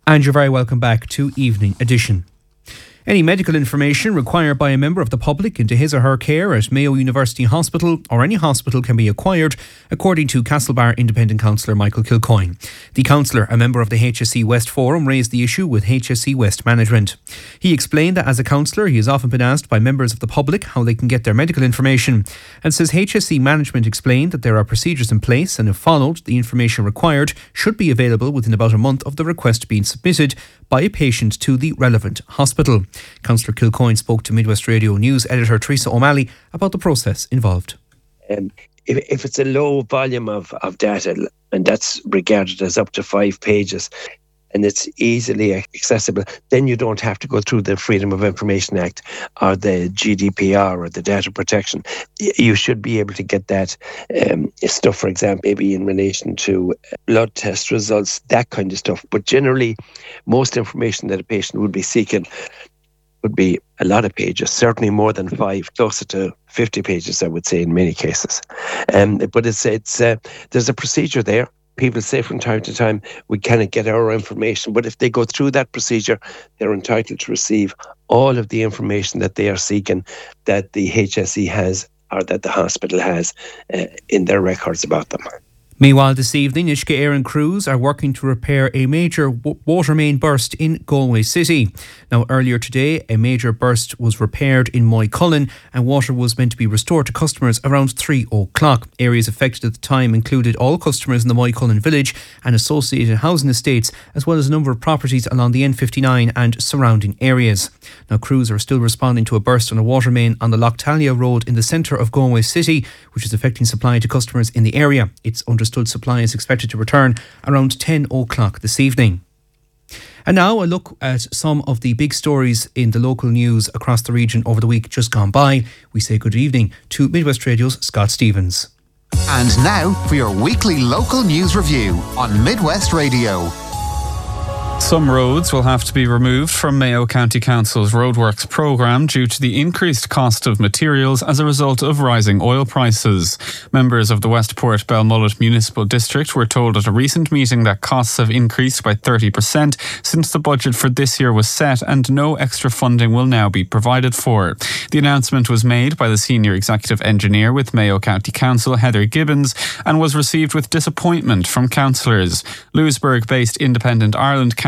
And you're very welcome back to Evening Edition. Any medical information required by a member of the public into his or her care at Mayo University Hospital or any hospital can be acquired, according to Castlebar Independent Councillor Michael Kilcoyne. The councillor, a member of the HSE West Forum, raised the issue with HSE West management. He explained that as a councillor, he has often been asked by members of the public how they can get their medical information, and says HSE management explained that there are procedures in place, and if followed, the information required should be available within about a month of the request being submitted by a patient to the relevant hospital. Councillor Kilcoyne spoke to Midwest Radio News editor Teresa O'Malley about the process involved. If it's a low volume of data, and that's regarded as up to 5 pages, and it's easily accessible, then you don't have to go through the Freedom of Information Act or the GDPR or the data protection. You should be able to get that stuff, for example, maybe in relation to blood test results, that kind of stuff. But generally, most information that a patient would be seeking would be a lot of pages, certainly more than 5, closer to 50 pages, I would say, in many cases. But it's there's a procedure there. People say from time to time, we cannot get our information. But if they go through that procedure, they're entitled to receive all of the information that they are seeking, that the HSE has or that the hospital has in their records about them. Meanwhile, this evening, Uisce Éireann crews are working to repair a major water main burst in Galway City. Now, earlier today, a major burst was repaired in Moycullen and water was meant to be restored to customers around 3 o'clock. Areas affected at the time included all customers in the Moycullen village and associated housing estates, as well as a number of properties along the N59 and surrounding areas. Now, crews are still responding to a burst on a water main on the Lochtalia Road in the centre of Galway City, which is affecting supply to customers in the area. It's understood supply is expected to return around 10 o'clock this evening. And now a look at some of the big stories in the local news across the region over the week just gone by. We say good evening to Midwest Radio's Scott Stevens. And now for your weekly local news review on Midwest Radio. Some roads will have to be removed from Mayo County Council's roadworks programme due to the increased cost of materials as a result of rising oil prices. Members of the Westport Belmullet Municipal District were told at a recent meeting that costs have increased by 30% since the budget for this year was set and no extra funding will now be provided for. The announcement was made by the Senior Executive Engineer with Mayo County Council, Heather Gibbons, and was received with disappointment from councillors. Lewisburg-based Independent Ireland